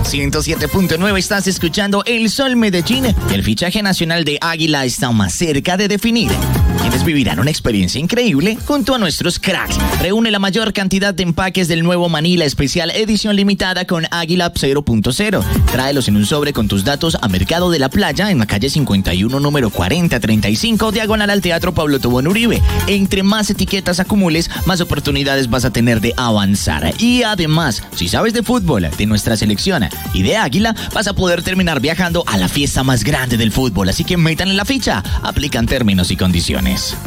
107.9 estás escuchando El Sol Medellín. El fichaje nacional de Águila está más cerca de definir. Quienes vivirán una experiencia increíble junto a nuestros cracks. Reúne la mayor cantidad de empaques del nuevo Manila especial edición limitada con Águila 0.0. Tráelos en un sobre con tus datos a Mercado de la Playa en la calle 51, número 4035, diagonal al Teatro Pablo Tobón Uribe. Entre más etiquetas acumules, más oportunidades vas a tener de avanzar. Y además, si sabes de fútbol, de nuestra selección y de Águila, vas a poder terminar viajando a la fiesta más grande del fútbol. Así que metan en la ficha. Aplican términos y condiciones.